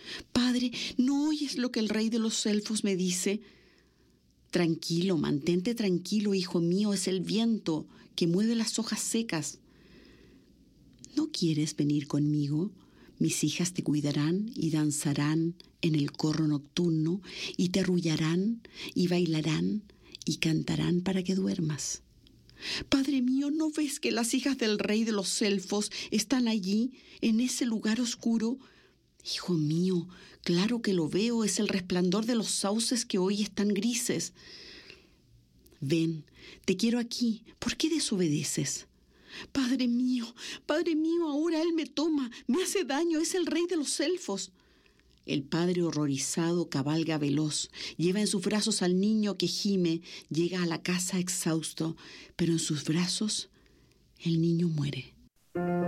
Padre, ¿no oyes lo que el rey de los elfos me dice? Tranquilo, mantente tranquilo, hijo mío, es el viento que mueve las hojas secas. ¿No quieres venir conmigo? Mis hijas te cuidarán y danzarán en el corro nocturno y te arrullarán y bailarán y cantarán para que duermas. Padre mío, ¿no ves que las hijas del rey de los elfos están allí, en ese lugar oscuro? Hijo mío, claro que lo veo, es el resplandor de los sauces que hoy están grises. Ven, te quiero aquí, ¿por qué desobedeces? Padre mío, ahora él me toma, me hace daño, es el rey de los elfos. El padre horrorizado cabalga veloz, lleva en sus brazos al niño que gime, llega a la casa exhausto, pero en sus brazos el niño muere.